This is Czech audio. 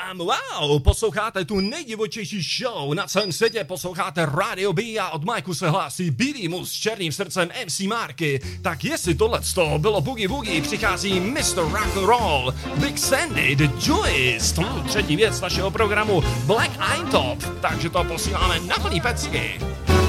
Wow, posloucháte tu nejdivočejší show na celém světě, posloucháte Radio B a od Majku se hlásí bílý mus s černým srdcem MC Marky. Tak jestli tohleto bylo Boogie Woogie, přichází Mr. Rock'n'Roll, Big Sandy, The Joyist, třetí věc našeho programu Black Eintop, takže to posíláme na plný pecky.